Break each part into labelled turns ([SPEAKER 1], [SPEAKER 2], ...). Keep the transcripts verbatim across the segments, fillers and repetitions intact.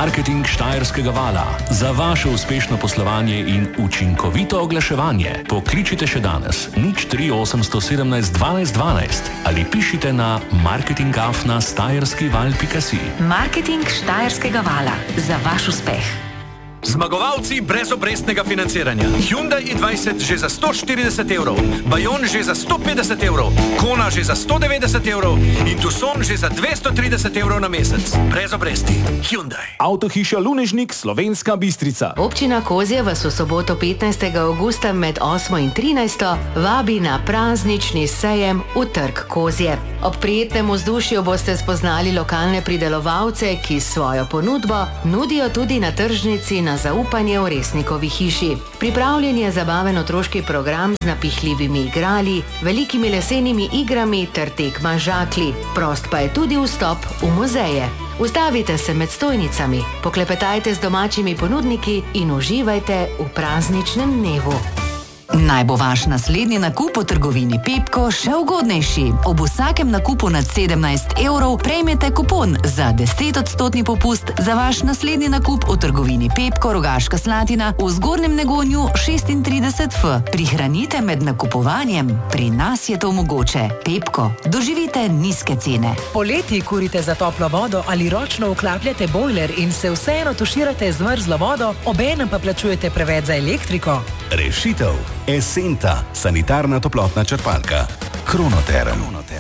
[SPEAKER 1] Marketing Štajerskega vala. Za vaše uspešno poslovanje in učinkovito oglaševanje pokličite še danes nič tri osemsto sedemnajst dvanajst dvanajst ali pišite na marketing afna štajerskival pika si.
[SPEAKER 2] Marketing Štajerskega vala. Za vaš uspeh.
[SPEAKER 3] Zmagovalci brezobrestnega financiranja. Hyundai i dvajset že za sto štirideset evrov, Bayon že za sto petdeset evrov, Kona že za sto devetdeset evrov in Tucson že za dvesto trideset evrov na mesec. Brez obresti. Hyundai.
[SPEAKER 4] Avtohiša Lunežnik, Slovenska Bistrica.
[SPEAKER 2] Občina Kozje vas v soboto petnajstega avgusta med osmo in trinajsto vabi na praznični sejem v Trg Kozje. Ob prijetnem vzdušju boste spoznali lokalne pridelovalce, ki svojo ponudbo nudijo tudi na tržnici na zaupanje v Resnikovi hiši. Pripravljen je zabaven otroški program z napihljivimi igrali, velikimi lesenimi igrami ter tekma žakli. Prost pa je tudi vstop v muzeje. Ustavite se med stojnicami, poklepetajte z domačimi ponudniki in uživajte v prazničnem dnevu.
[SPEAKER 5] Naj bo vaš naslednji nakup v trgovini Pepko še ugodnejši. Ob vsakem nakupu nad sedemnajst evrov prejmete kupon za deset odstotni popust za vaš naslednji nakup v trgovini Pepko Rogaška Slatina v Zgornjem Negonju šestintrideset F. Prihranite med nakupovanjem. Pri nas je to mogoče. Pepko. Doživite nizke cene.
[SPEAKER 6] Poleti kurite za toplo vodo ali ročno vklapljate bojler in se vseeno tuširate z mrzlo vodo, obenem pa plačujete preveč za elektriko.
[SPEAKER 7] Rešitev. Esenta, sanitarna toplotna črpalka. Kronoterm.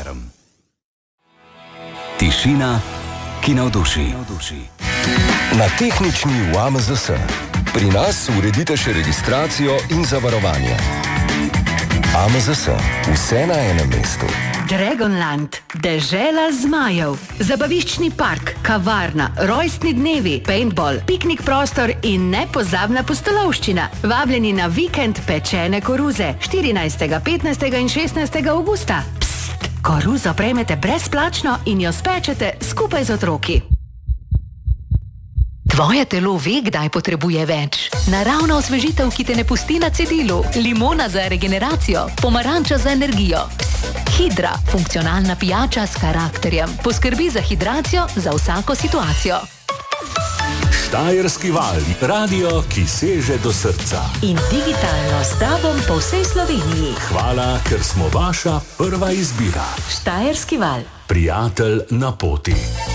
[SPEAKER 7] Tišina, ki navduši.
[SPEAKER 8] Na tehnični v A M Z S. Pri nas uredite še registracijo in zavarovanje. A M Z S. Vse na enem mestu.
[SPEAKER 2] Dragonland, dežela zmajev, zabaviščni park, kavarna, rojstni dnevi, paintball, piknik prostor in nepozabna pustolovščina. Vabljeni na vikend pečene koruze štirinajstega, petnajstega in šestnajstega avgusta. Pst, koruzo prejmete brezplačno in jo spečete skupaj z otroki. Tvoje telo ve, kdaj potrebuje več. Naravna osvežitev, ki te ne pusti na cedilu. Limona za regeneracijo, pomaranča za energijo. Psst, Hidra, funkcionalna pijača s karakterjem. Poskrbi za hidracijo za vsako situacijo.
[SPEAKER 1] Štajerski val, radio, ki seže do srca.
[SPEAKER 2] In digitalno s tobom po vsej Sloveniji.
[SPEAKER 1] Hvala, ker smo vaša prva izbira.
[SPEAKER 2] Štajerski val.
[SPEAKER 1] Prijatelj na poti.